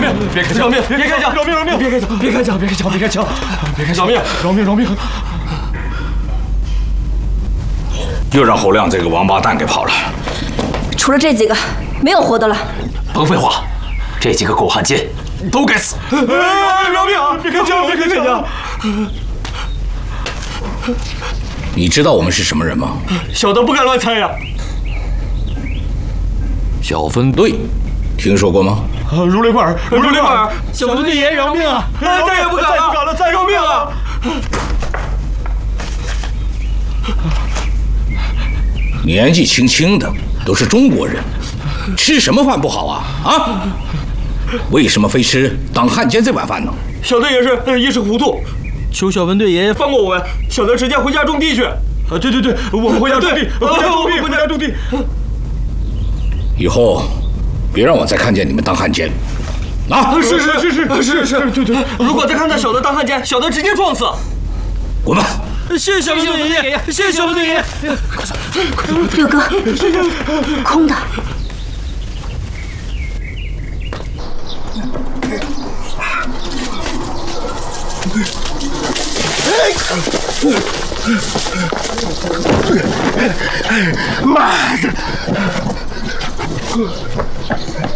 命！别开枪！饶命！别开枪！饶命！饶命！别开枪！别开枪！别开枪！别开枪！别开枪！饶命！饶命！饶命！ 又让侯亮这个王八蛋给跑了。 除了这几个，没有活的了。 甭废话，这几个狗汉奸都该死！饶命啊！别开枪！别开枪！ 你知道我们是什么人吗？ 小的不敢乱猜呀。 小分队，听说过吗？ 如雷贯耳，如雷贯耳。 小分队爷饶命啊！ 再也不敢了，再饶命啊！ 年纪轻轻的都是中国人，吃什么饭不好啊？啊？为什么非吃当汉奸这碗饭呢？ 小的也是一时糊涂， 求小分队爷爷放过我们，小的直接回家种地去。对，我们回家种地，回家种地。 以后别让我再看见你们当汉奸，啊！ 是，对。如果再看到小的当汉奸，小的直接撞死。 滚吧！ 谢谢小分队爷爷，谢谢小分队爷爷。 六哥，空的。 妈的！